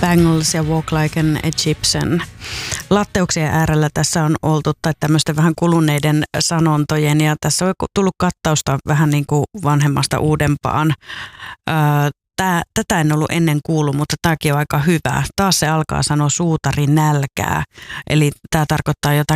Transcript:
Bangles ja Walk Like an Egyptian. Latteuksien äärellä tässä on oltu tai tämmöisten vähän kuluneiden sanontojen ja tässä on tullut kattausta vähän niin kuin vanhemmasta uudempaan. Tätä en ollut ennen kuullut, mutta tämäkin on aika hyvä. Taas se alkaa sanoa suutarin nälkää. Eli tämä tarkoittaa jotakin